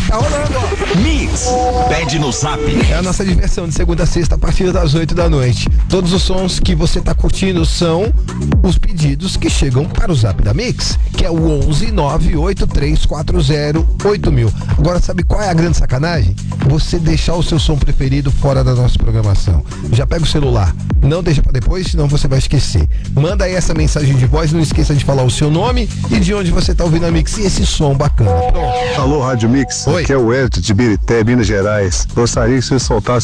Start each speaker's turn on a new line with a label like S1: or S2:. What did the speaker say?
S1: tá rolando, ó.
S2: Mix, pede no Zap.
S1: É a nossa diversão de segunda a sexta a partir das 8 da noite. Todos os sons que você tá curtindo são os pedidos que chegam para o Zap da Mix, que é o 11 98340 8000. Agora, sabe qual é a grande sacanagem? Você deixar o seu som preferido fora da nossa programação. Já pega o celular, não deixa pra depois, senão você vai esquecer. Manda aí essa mensagem de voz, não esqueça de falar o seu nome e de onde você tá ouvindo a Mix e esse som bacana. Pronto.
S3: Alô, Rádio Mix.
S1: Oi.
S3: Aqui é o Hélio de Birité, Minas Gerais. Gostaria que você soltasse